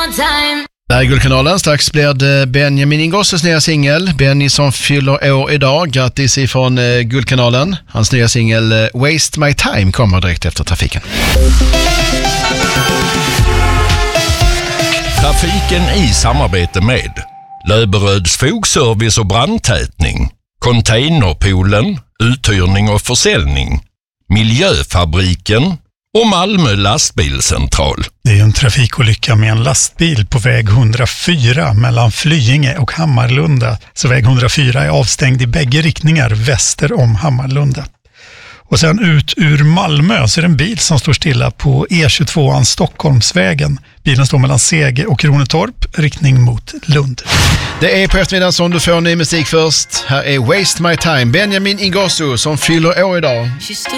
Det här är Guldkanalen. Strax blir det Benjamin Ingossos nya singel. Benny som fyller år idag. Grattis ifrån Guldkanalen. Hans nya singel Waste My Time kommer direkt efter trafiken. Trafiken i samarbete med Löberöds fogservice och brandtätning, Containerpoolen, uthyrning och försäljning, Miljöfabriken och Malmö lastbilscentral. Det är en trafikolycka med en lastbil på väg 104 mellan Flyinge och Hammarlunda. Så väg 104 är avstängd i bägge riktningar väster om Hammarlunda. Och sen ut ur Malmö så är det en bil som står stilla på E22an Stockholmsvägen. Bilen står mellan Sege och Kronetorp, riktning mot Lund. Det är på eftermiddagen som du får ny musik först. Här är Waste My Time. Benjamin Ingosso som fyller år idag.